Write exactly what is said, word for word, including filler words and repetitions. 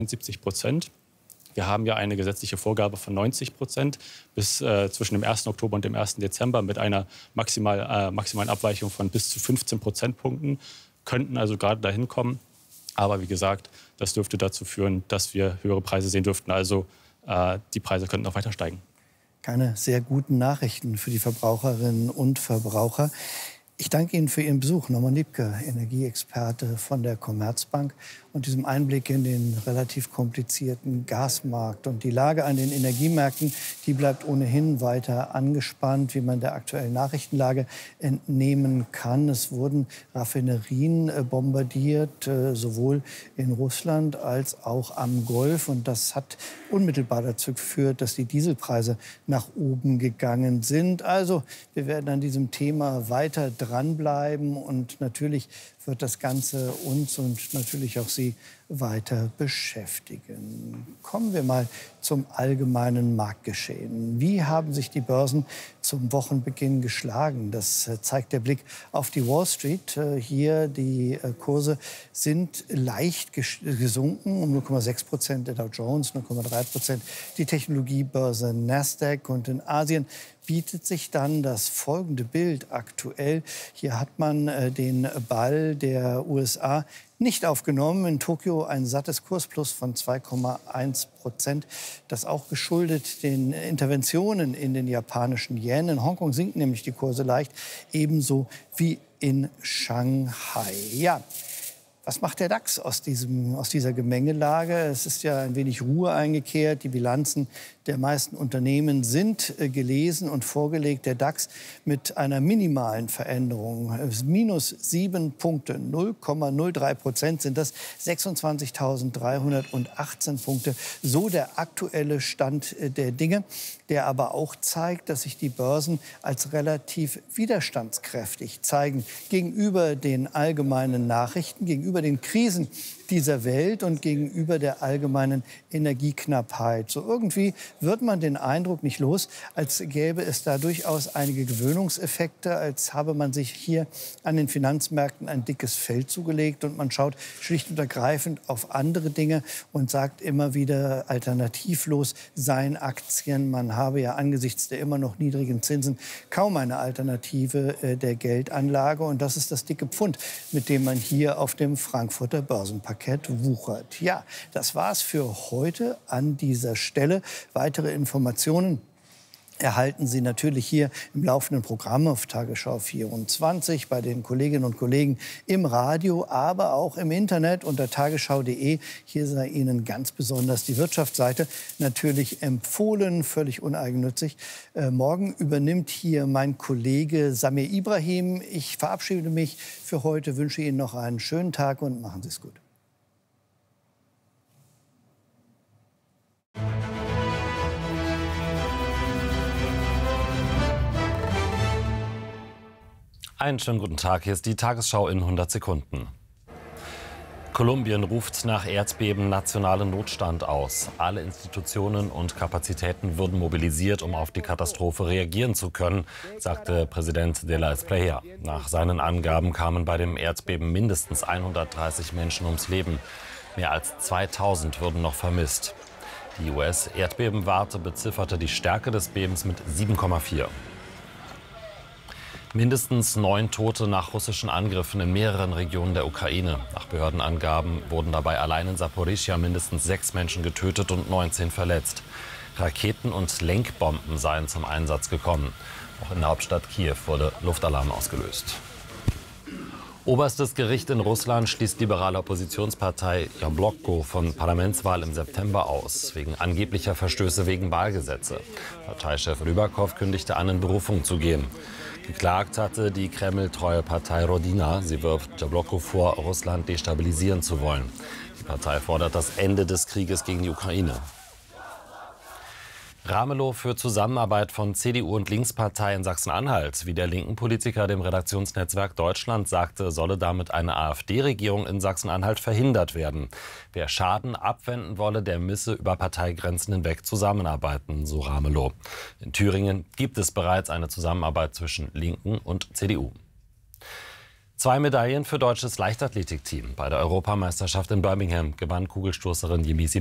siebzig Prozent. Wir haben ja eine gesetzliche Vorgabe von neunzig Prozent bis äh, zwischen dem ersten Oktober und dem ersten Dezember mit einer maximal, äh, maximalen Abweichung von bis zu fünfzehn Prozentpunkten. Könnten also gerade dahin kommen. Aber wie gesagt, das dürfte dazu führen, dass wir höhere Preise sehen dürften. Also äh, die Preise könnten auch weiter steigen. Keine sehr guten Nachrichten für die Verbraucherinnen und Verbraucher. Ich danke Ihnen für Ihren Besuch. Norman Liebke, Energieexperte von der Commerzbank, und diesem Einblick in den relativ komplizierten Gasmarkt. Und die Lage an den Energiemärkten, die bleibt ohnehin weiter angespannt, wie man der aktuellen Nachrichtenlage entnehmen kann. Es wurden Raffinerien bombardiert, sowohl in Russland als auch am Golf. Und das hat unmittelbar dazu geführt, dass die Dieselpreise nach oben gegangen sind. Also wir werden an diesem Thema weiter dranbleiben, und natürlich wird das Ganze uns und natürlich auch Sie weiter beschäftigen. Kommen wir mal zum allgemeinen Marktgeschehen. Wie haben sich die Börsen zum Wochenbeginn geschlagen? Das zeigt der Blick auf die Wall Street. Hier die Kurse sind leicht gesunken, um null Komma sechs Prozent der Dow Jones, null Komma drei Prozent die Technologiebörse Nasdaq. Und in Asien bietet sich dann das folgende Bild aktuell. Hier hat man äh, den Ball der U S A nicht aufgenommen. In Tokio ein sattes Kursplus von zwei Komma eins Prozent. Das auch geschuldet den Interventionen in den japanischen Yen. In Hongkong sinken nämlich die Kurse leicht, ebenso wie in Shanghai. Ja. Was macht der DAX aus, diesem, aus dieser Gemengelage? Es ist ja ein wenig Ruhe eingekehrt. Die Bilanzen der meisten Unternehmen sind äh, gelesen und vorgelegt. Der DAX mit einer minimalen Veränderung. Minus sieben Punkte, null Komma null drei Prozent sind das, sechsundzwanzigtausenddreihundertachtzehn Punkte. So der aktuelle Stand äh, der Dinge, der aber auch zeigt, dass sich die Börsen als relativ widerstandskräftig zeigen gegenüber den allgemeinen Nachrichten, gegenüber über den Krisen dieser Welt und gegenüber der allgemeinen Energieknappheit. So irgendwie wird man den Eindruck nicht los, als gäbe es da durchaus einige Gewöhnungseffekte, als habe man sich hier an den Finanzmärkten ein dickes Fell zugelegt und man schaut schlicht und ergreifend auf andere Dinge und sagt immer wieder, alternativlos seien Aktien. Man habe ja angesichts der immer noch niedrigen Zinsen kaum eine Alternative äh, der Geldanlage, und das ist das dicke Pfund, mit dem man hier auf dem Frankfurter Börsenparkett wuchert. Ja, das war's für heute an dieser Stelle. Weitere Informationen erhalten Sie natürlich hier im laufenden Programm auf Tagesschau vierundzwanzig, bei den Kolleginnen und Kollegen im Radio, aber auch im Internet unter tagesschau punkt de. Hier sei Ihnen ganz besonders die Wirtschaftsseite natürlich empfohlen, völlig uneigennützig. Äh, morgen übernimmt hier mein Kollege Samir Ibrahim. Ich verabschiede mich für heute, wünsche Ihnen noch einen schönen Tag und machen Sie es gut. Einen schönen guten Tag, hier ist die Tagesschau in hundert Sekunden. Kolumbien ruft nach Erdbeben nationalen Notstand aus. Alle Institutionen und Kapazitäten würden mobilisiert, um auf die Katastrophe reagieren zu können, sagte Präsident de la Espriella. Nach seinen Angaben kamen bei dem Erdbeben mindestens hundertdreißig Menschen ums Leben. Mehr als zweitausend würden noch vermisst. Die U S-Erdbebenwarte bezifferte die Stärke des Bebens mit sieben Komma vier. Mindestens neun Tote nach russischen Angriffen in mehreren Regionen der Ukraine. Nach Behördenangaben wurden dabei allein in Saporischschja mindestens sechs Menschen getötet und neunzehn verletzt. Raketen und Lenkbomben seien zum Einsatz gekommen. Auch in der Hauptstadt Kiew wurde Luftalarm ausgelöst. Oberstes Gericht in Russland schließt liberale Oppositionspartei Jabloko von Parlamentswahl im September aus, wegen angeblicher Verstöße wegen Wahlgesetze. Parteichef Rybakow kündigte an, in Berufung zu gehen. Geklagt hatte die Kreml-treue Partei Rodina. Sie wirft Jabloko vor, Russland destabilisieren zu wollen. Die Partei fordert das Ende des Krieges gegen die Ukraine. Ramelow für Zusammenarbeit von C D U und Linkspartei in Sachsen-Anhalt. Wie der linken Politiker dem Redaktionsnetzwerk Deutschland sagte, solle damit eine AfD-Regierung in Sachsen-Anhalt verhindert werden. Wer Schaden abwenden wolle, der müsse über Parteigrenzen hinweg zusammenarbeiten, so Ramelow. In Thüringen gibt es bereits eine Zusammenarbeit zwischen Linken und C D U. Zwei Medaillen für deutsches Leichtathletikteam. Bei der Europameisterschaft in Birmingham gewann Kugelstoßerin Yemisi